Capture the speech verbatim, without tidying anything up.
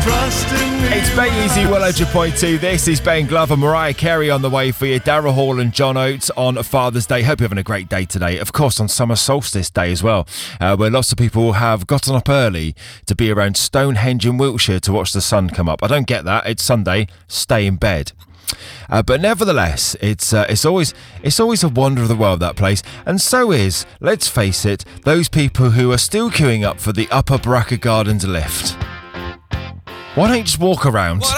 It's Bay Easy one hundred point two. This is Ben Glover, Mariah Carey on the way for you, Daryl Hall and John Oates on Father's Day. Hope you're having a great day today. Of course, on Summer Solstice Day as well, uh, where lots of people have gotten up early to be around Stonehenge in Wiltshire to watch the sun come up. I don't get that. It's Sunday. Stay in bed. Uh, but nevertheless, it's uh, it's always it's always a wonder of the world, that place. And so is, let's face it, those people who are still queuing up for the Upper Baraka Gardens lift. Why don't you just walk around?